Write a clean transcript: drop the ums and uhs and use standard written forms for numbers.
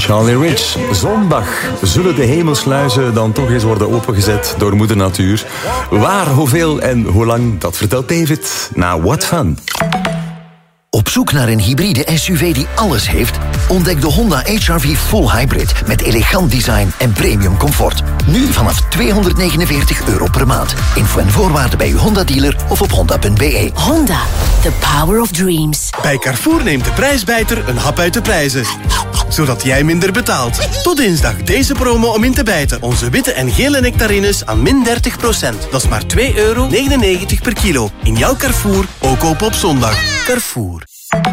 Charlie Rich. Zondag zullen de hemelsluizen dan toch eens worden opengezet door moeder natuur. Waar, hoeveel en hoe lang, dat vertelt David na What Fun. Op zoek naar een hybride SUV die alles heeft? Ontdek de Honda HR-V Full Hybrid met elegant design en premium comfort. Nu vanaf €249 per maand. Info en voorwaarden bij uw Honda-dealer of op honda.be. Honda, the power of dreams. Bij Carrefour neemt de prijsbijter een hap uit de prijzen. Zodat jij minder betaalt. Tot dinsdag deze promo om in te bijten. Onze witte en gele nectarines aan min 30%. Dat is maar €2,99 per kilo. In jouw Carrefour, ook koop op zondag. Carrefour.